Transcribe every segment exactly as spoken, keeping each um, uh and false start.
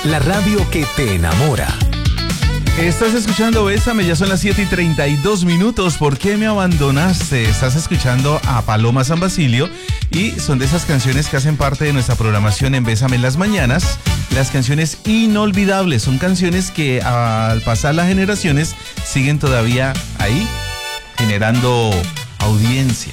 la radio que te enamora. Estás escuchando Bésame, ya son las siete y treinta y dos minutos. ¿Por qué me abandonaste? Estás escuchando a Paloma San Basilio y son de esas canciones que hacen parte de nuestra programación en Bésame en las mañanas. Las canciones inolvidables, son canciones que al pasar las generaciones siguen todavía ahí generando audiencia.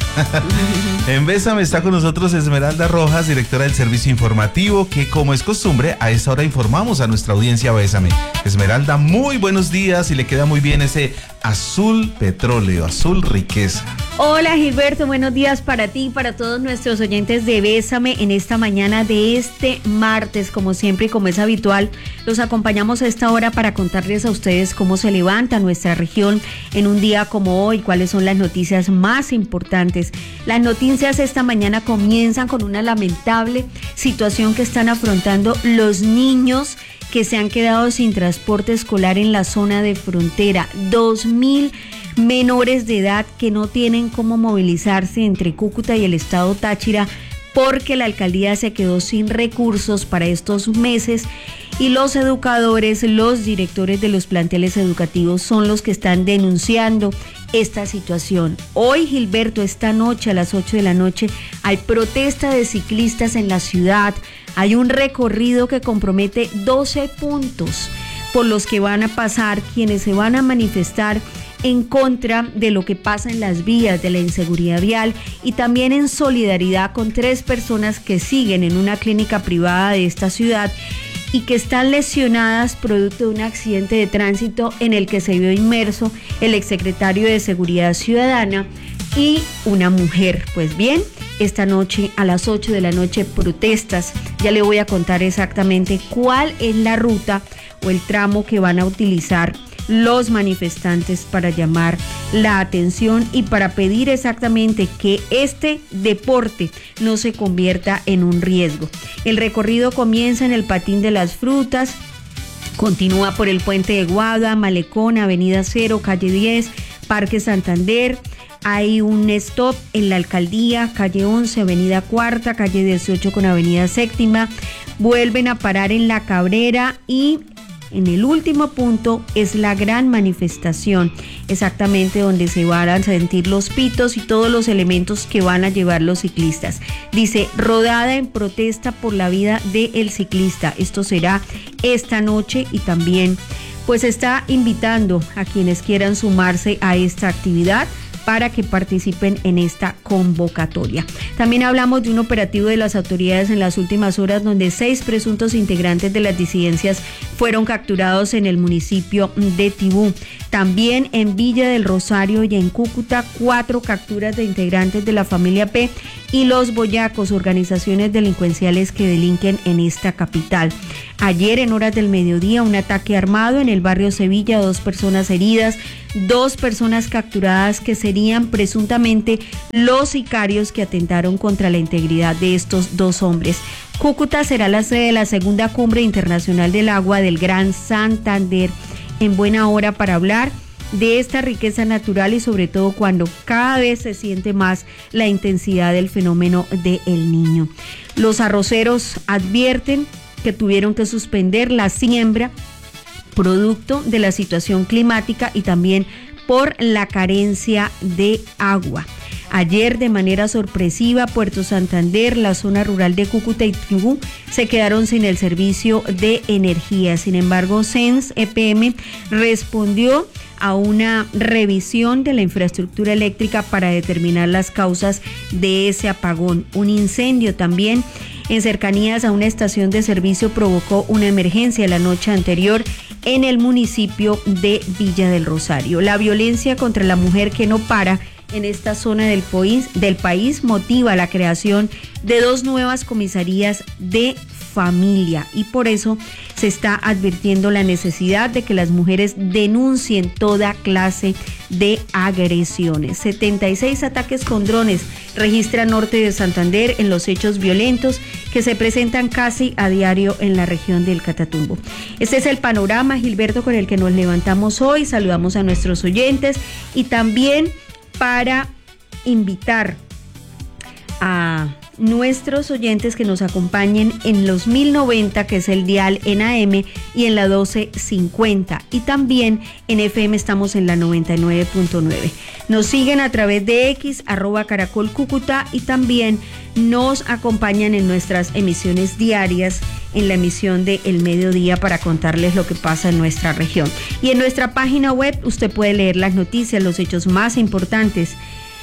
En Bésame está con nosotros Esmeralda Rojas, directora del servicio informativo, que como es costumbre, a esta hora informamos a nuestra audiencia Bésame. Esmeralda, muy buenos días y le queda muy bien ese azul petróleo, azul riqueza. Hola Gilberto, buenos días para ti y para todos nuestros oyentes de Bésame en esta mañana de este martes. Como siempre y como es habitual, los acompañamos a esta hora para contarles a ustedes cómo se levanta nuestra región en un día como hoy, cuáles son las noticias más importantes. Las noticias esta mañana comienzan con una lamentable situación que están afrontando los niños que se han quedado sin transporte escolar en la zona de frontera. Dos mil menores de edad que no tienen cómo movilizarse entre Cúcuta y el estado Táchira porque la alcaldía se quedó sin recursos para estos meses y los educadores, los directores de los planteles educativos son los que están denunciando esta situación. Hoy, Gilberto, esta noche a las ocho de la noche hay protesta de ciclistas en la ciudad. Hay un recorrido que compromete doce puntos por los que van a pasar quienes se van a manifestar en contra de lo que pasa en las vías, de la inseguridad vial y también en solidaridad con tres personas que siguen en una clínica privada de esta ciudad y que están lesionadas producto de un accidente de tránsito en el que se vio inmerso el exsecretario de Seguridad Ciudadana y una mujer. Pues bien, esta noche a las ocho de la noche protestas. Ya le voy a contar exactamente cuál es la ruta o el tramo que van a utilizar los manifestantes para llamar la atención y para pedir exactamente que este deporte no se convierta en un riesgo. El recorrido comienza en el Patín de las Frutas, continúa por el Puente de Guada, Malecón, Avenida Cero, Calle diez, Parque Santander. Hay un stop en la Alcaldía, Calle once, Avenida Cuarta, Calle dieciocho con Avenida Séptima. Vuelven a parar en La Cabrera y en el último punto es la gran manifestación, exactamente donde se van a sentir los pitos y todos los elementos que van a llevar los ciclistas. Dice, rodada en protesta por la vida del ciclista. Esto será esta noche y también pues está invitando a quienes quieran sumarse a esta actividad para que participen en esta convocatoria. También hablamos de un operativo de las autoridades en las últimas horas donde seis presuntos integrantes de las disidencias fueron capturados en el municipio de Tibú. También en Villa del Rosario y en Cúcuta, cuatro capturas de integrantes de la familia P y los Boyacos, organizaciones delincuenciales que delinquen en esta capital. Ayer en horas del mediodía un ataque armado en el barrio Sevilla, dos personas heridas, dos personas capturadas que serían presuntamente los sicarios que atentaron contra la integridad de estos dos hombres. Cúcuta será la sede de la segunda cumbre internacional del agua del Gran Santander. En buena hora para hablar de esta riqueza natural y sobre todo cuando cada vez se siente más la intensidad del fenómeno de El Niño. Los arroceros advierten que tuvieron que suspender la siembra producto de la situación climática y también por la carencia de agua. Ayer, de manera sorpresiva, Puerto Santander, la zona rural de Cúcuta y Tibú se quedaron sin el servicio de energía. Sin embargo, C E N S E P M respondió a una revisión de la infraestructura eléctrica para determinar las causas de ese apagón. Un incendio también en cercanías a una estación de servicio provocó una emergencia la noche anterior en el municipio de Villa del Rosario. La violencia contra la mujer que no para en esta zona del país, del país motiva la creación de dos nuevas comisarías de familia y por eso se está advirtiendo la necesidad de que las mujeres denuncien toda clase de agresiones. setenta y seis ataques con drones registra Norte de Santander en los hechos violentos que se presentan casi a diario en la región del Catatumbo. Este es el panorama, Gilberto, con el que nos levantamos hoy. Saludamos a nuestros oyentes y también para invitar a nuestros oyentes que nos acompañen en los mil noventa, que es el dial en A M, y en la doce cincuenta. Y también en F M estamos en la noventa y nueve punto nueve. Nos siguen a través de X, arroba Caracol Cúcuta, y también nos acompañan en nuestras emisiones diarias, en la emisión de El Mediodía, para contarles lo que pasa en nuestra región. Y en nuestra página web usted puede leer las noticias, los hechos más importantes.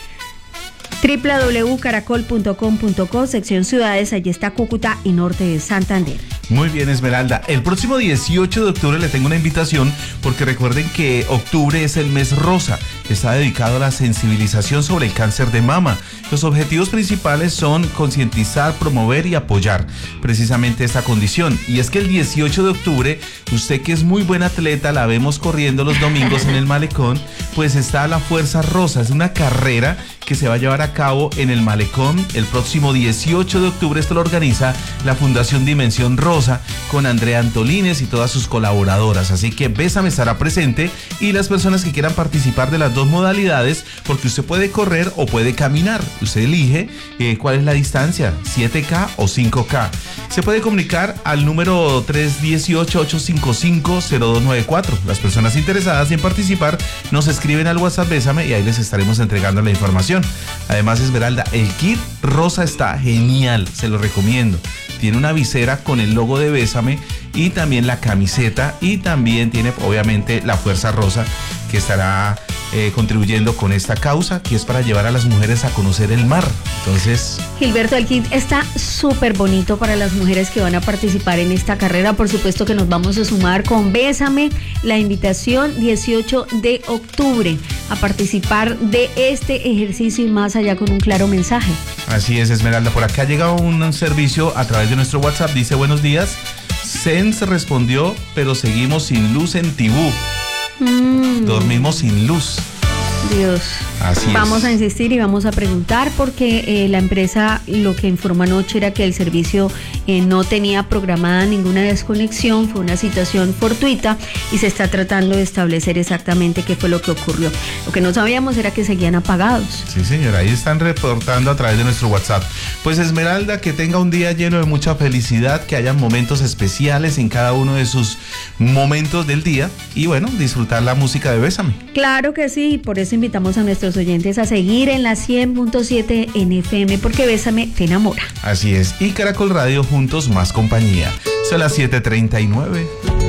doble u doble u doble u punto caracol punto com punto co, sección ciudades, allí está Cúcuta y norte de Santander. Muy bien, Esmeralda. El próximo dieciocho de octubre le tengo una invitación, porque recuerden que octubre es el mes rosa. Está dedicado a la sensibilización sobre el cáncer de mama. Los objetivos principales son concientizar, promover y apoyar precisamente esta condición. Y es que el dieciocho de octubre, usted que es muy buen atleta, la vemos corriendo los domingos en el malecón, pues está la Fuerza Rosa. Es una carrera que se va a llevar a cabo en el malecón el próximo dieciocho de octubre. Esto lo organiza la Fundación Dimensión Rosa con Andrea Antolines y todas sus colaboradoras. Así que Bésame estará presente, y las personas que quieran participar de las dos modalidades, porque usted puede correr o puede caminar. Usted elige eh, cuál es la distancia, siete K o cinco K. Se puede comunicar al número tres uno ocho, ocho cinco cinco, cero dos nueve cuatro. Las personas interesadas en participar nos escriben al WhatsApp Bésame y ahí les estaremos entregando la información. Además, Esmeralda, el kit rosa está genial, se lo recomiendo. Tiene una visera con el logo de Bésame y también la camiseta, y también tiene obviamente la Fuerza Rosa, que estará eh, contribuyendo con esta causa, que es para llevar a las mujeres a conocer el mar. Entonces, Gilberto, el kit está súper bonito para las mujeres que van a participar en esta carrera. Por supuesto que nos vamos a sumar con Bésame, la invitación dieciocho de octubre a participar de este ejercicio y más allá, con un claro mensaje. Así es, Esmeralda. Por acá ha llegado un servicio a través de nuestro WhatsApp. Dice: buenos días, Sens respondió, pero seguimos sin luz en Tibú. Mm. Dormimos sin luz. Dios. Así vamos es. a insistir y vamos a preguntar, porque eh, la empresa lo que informó anoche era que el servicio eh, no tenía programada ninguna desconexión, fue una situación fortuita y se está tratando de establecer exactamente qué fue lo que ocurrió. Lo que no sabíamos era que seguían apagados. Sí, señora, ahí están reportando a través de nuestro WhatsApp. Pues, Esmeralda, que tenga un día lleno de mucha felicidad, que haya momentos especiales en cada uno de sus momentos del día, y bueno, disfrutar la música de Bésame. Claro que sí, y por eso invitamos a nuestros oyentes a seguir en la cien punto siete en F M, porque Bésame te enamora. Así es, y Caracol Radio, juntos más compañía. Son las siete treinta y nueve.